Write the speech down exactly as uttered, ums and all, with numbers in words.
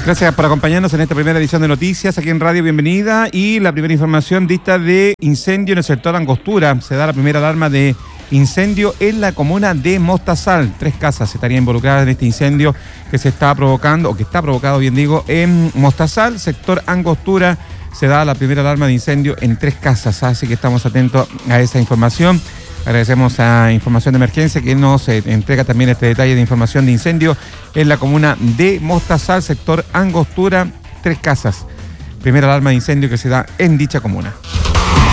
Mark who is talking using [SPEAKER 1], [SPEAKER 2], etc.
[SPEAKER 1] Gracias por acompañarnos en esta primera edición de Noticias aquí en Radio Bienvenida. Y la primera información dista de incendio en el sector Angostura. Se da la primera alarma de incendio en la comuna de Mostazal. Tres casas estarían involucradas en este incendio que se está provocando, o que está provocado, bien digo, en Mostazal, sector Angostura. Se da la primera alarma de incendio en tres casas, así que estamos atentos a esa información. Agradecemos a Información de Emergencia que nos eh, entrega también este detalle de información de incendio en la comuna de Mostazal, sector Angostura, tres casas. Primera alarma de incendio que se da en dicha comuna.